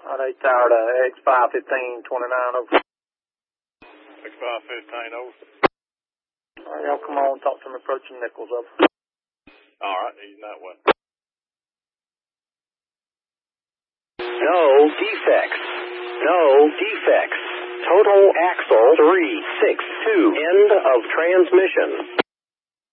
Alright, Tower to X51529 over. X515 over. Alright, y'all come on, talk to me approaching Nichols over. Alright, he's that way. No defects. No defects. Total axle 362. End of transmission.